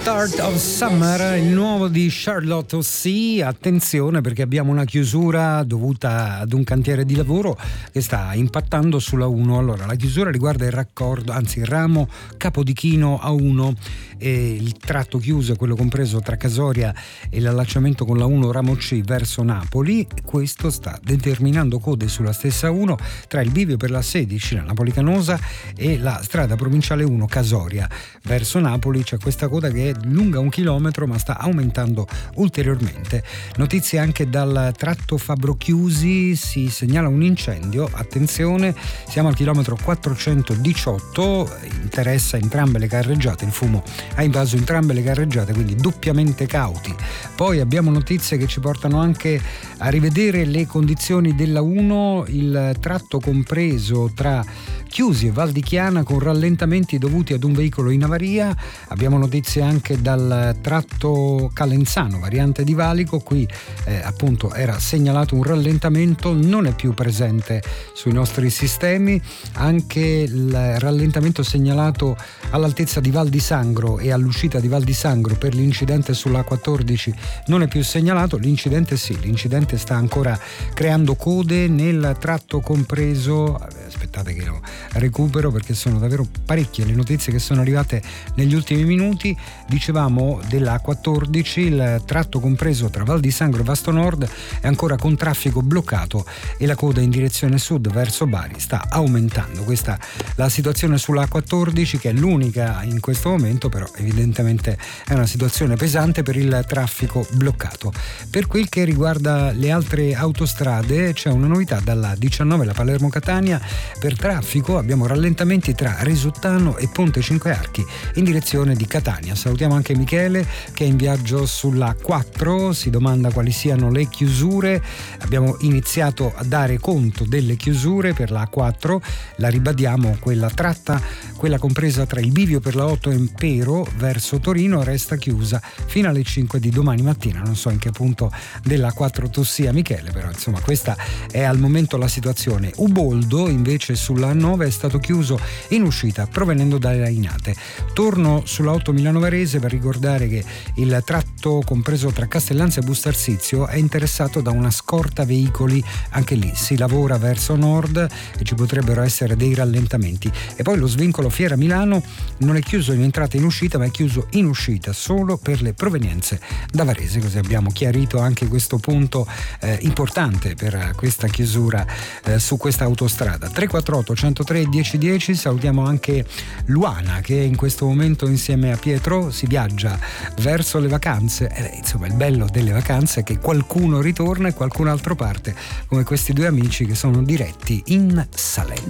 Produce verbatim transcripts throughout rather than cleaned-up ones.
Start of Summer, il nuovo di Charlotte O'Sea. Attenzione, perché abbiamo una chiusura dovuta ad un cantiere di lavoro che sta impattando sulla uno. Allora, la chiusura riguarda il raccordo, anzi il ramo Capodichino A uno, e il tratto chiuso è quello compreso tra Casoria e l'allacciamento con la uno ramo C verso Napoli. Questo sta determinando code sulla stessa uno tra il bivio per la sedici, la Napolicanosa, e la strada provinciale uno Casoria verso Napoli. C'è questa coda che è lunga un chilometro ma sta aumentando ulteriormente. Notizie anche dal tratto Fabro Chiusi, si segnala un incendio, attenzione, siamo al chilometro quattrocentodiciotto, interessa entrambe le carreggiate, il fumo ha invaso entrambe le carreggiate, quindi doppiamente cauti. Poi abbiamo notizie che ci portano anche a rivedere le condizioni della uno, il tratto compreso tra Chiusi e Val di Chiana con rallentamenti dovuti ad un veicolo in avaria. Abbiamo notizie anche dal tratto Calenzano, variante di Valico, qui eh, appunto era segnalato un rallentamento, non è più presente sui nostri sistemi. Anche il rallentamento segnalato all'altezza di Val di Sangro e all'uscita di Val di Sangro per l'incidente sulla A quattordici non è più segnalato, l'incidente sì, l'incidente sta ancora creando code nel tratto compreso, aspettate che lo recupero perché sono davvero parecchie le notizie che sono arrivate negli ultimi minuti. Dicevamo della A quattordici, il tratto compreso tra Val di Sangro e Vasto Nord è ancora con traffico bloccato e la coda in direzione sud verso Bari sta aumentando. Questa è la situazione sulla A quattordici, che è l'unica in questo momento, però evidentemente è una situazione pesante per il traffico bloccato. Per quel che riguarda le altre autostrade c'è una novità dalla diciannove, la Palermo-Catania. Per traffico abbiamo rallentamenti tra Risuttano e Ponte Cinque Archi in direzione di Catania. Salutiamo anche Michele che è in viaggio sulla quattro, si domanda quali siano le chiusure. Abbiamo iniziato a dare conto delle chiusure per la A quattro, la ribadiamo, quella tratta, quella compresa tra il bivio per la otto e Impero verso Torino resta chiusa fino alle cinque di domani mattina. Non so in che punto della A quattro tu sia, Michele, però insomma questa è al momento la situazione. Uboldo invece sulla A nove è stato chiuso in uscita provenendo dalle Lainate. Torno sulla otto Milano Varese per ricordare che il tratto compreso tra Castellanza e Bustarsizio è interessato da una scorta veicoli, anche lì si lavora verso nord e ci potrebbero essere dei rallentamenti. E poi lo svincolo Fiera Milano non è chiuso in entrata e in uscita, ma è chiuso in uscita solo per le provenienze da Varese, così abbiamo chiarito anche questo punto eh, importante per questa chiusura eh, su questa autostrada. Tre quattro otto centotré dieci dieci. Salutiamo anche Luana che in questo momento insieme a Pietro si viaggia verso le vacanze. Eh, insomma, il bello delle vacanze è che qualcuno ritorna e qualcun altro parte, come questi due amici che sono diretti in Salento.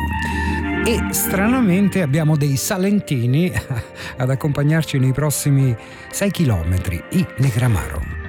E stranamente abbiamo dei salentini ad accompagnarci nei prossimi sei chilometri, i Negramaro.